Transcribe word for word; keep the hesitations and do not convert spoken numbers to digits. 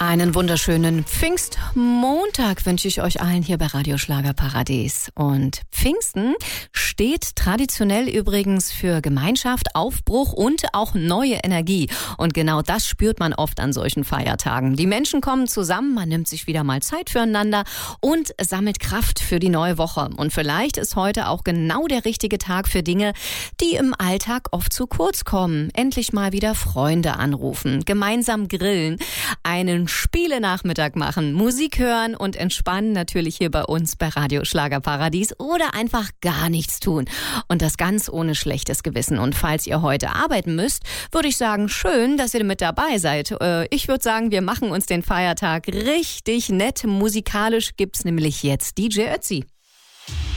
Einen wunderschönen Pfingstmontag wünsche ich euch allen hier bei Radio Schlagerparadies. Und Pfingsten steht traditionell übrigens für Gemeinschaft, Aufbruch und auch neue Energie. Und genau das spürt man oft an solchen Feiertagen. Die Menschen kommen zusammen, man nimmt sich wieder mal Zeit füreinander und sammelt Kraft für die neue Woche. Und vielleicht ist heute auch genau der richtige Tag für Dinge, die im Alltag oft zu kurz kommen. Endlich mal wieder Freunde anrufen, gemeinsam grillen, einen Spielenachmittag machen, Musik hören und entspannen, natürlich hier bei uns bei Radio Schlagerparadies, oder einfach gar nichts tun. Und das ganz ohne schlechtes Gewissen. Und falls ihr heute arbeiten müsst, würde ich sagen, schön, dass ihr mit dabei seid. Ich würde sagen, wir machen uns den Feiertag richtig nett. Musikalisch gibt's nämlich jetzt D J Ötzi.